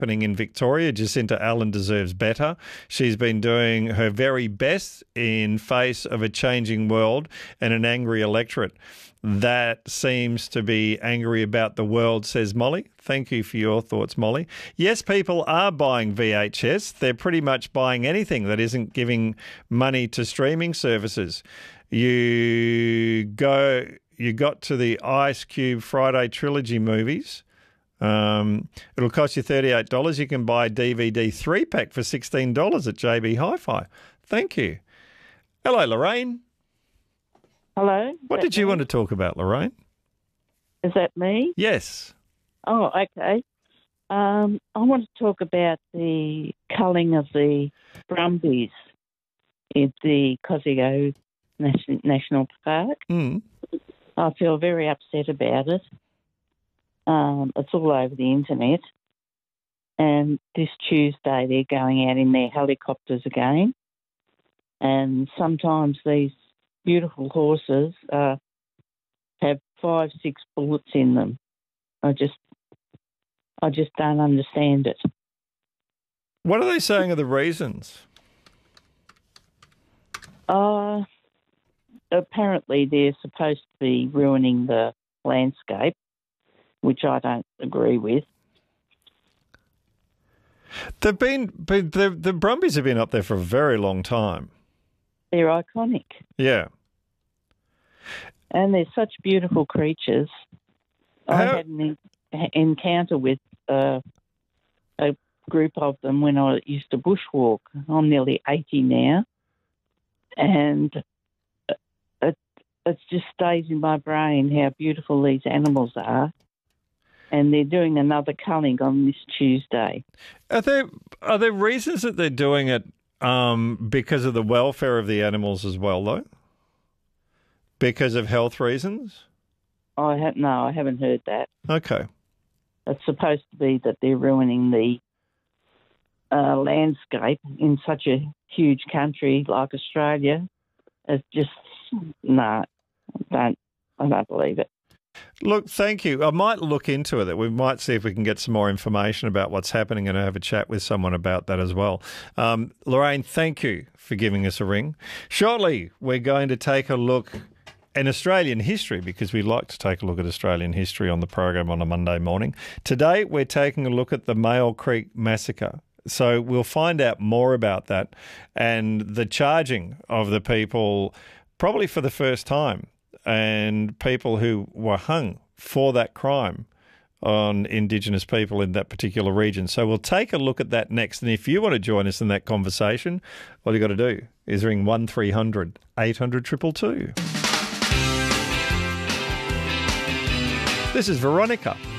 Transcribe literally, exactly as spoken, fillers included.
happening in Victoria. Jacinta Allen deserves better. She's been doing her very best in face of a changing world and an angry electorate that seems to be angry about the world, says Molly. Thank you for your thoughts, Molly. Yes, people are buying V H S. They're pretty much buying anything that isn't giving money to streaming services. You go, you got to the Ice Cube Friday Trilogy movies. Um, it'll cost you thirty-eight dollars. You can buy a D V D three-pack for sixteen dollars at J B Hi-Fi. Thank you. Hello, Lorraine. Hello. What did you me? want to talk about, Lorraine? Is that me? Yes. Oh, okay. Um, I want to talk about the culling of the brumbies in the Cossego National Park. Mm. I feel very upset about it. Um, it's all over the internet. And this Tuesday they're going out in their helicopters again. And sometimes these beautiful horses uh, have five, six bullets in them. I just, I just don't understand it. What are they saying are the reasons? Uh, apparently they're supposed to be ruining the landscape, which I don't agree with. They've been, been the, the Brumbies have been up there for a very long time. They're iconic. Yeah. And they're such beautiful creatures. How? I had an en- encounter with uh, a group of them when I used to bushwalk. I'm nearly eighty now. And it, it just stays in my brain how beautiful these animals are. And they're doing another culling on this Tuesday. Are there, are there reasons that they're doing it um, because of the welfare of the animals as well, though? Because of health reasons? I ha- no, I haven't heard that. Okay. It's supposed to be that they're ruining the uh, landscape in such a huge country like Australia. It's just, no, I don't, I don't believe it. Look, thank you. I might look into it. We might see if we can get some more information about what's happening and have a chat with someone about that as well. Um, Lorraine, thank you for giving us a ring. Shortly, we're going to take a look in Australian history because we like to take a look at Australian history on the program on a Monday morning. Today, we're taking a look at the Mayo Creek Massacre. So we'll find out more about that and the charging of the people probably for the first time and people who were hung for that crime on Indigenous people in that particular region. So we'll take a look at that next. And if you want to join us in that conversation, all you got to do is ring one three hundred eight hundred two two two. This is Veronica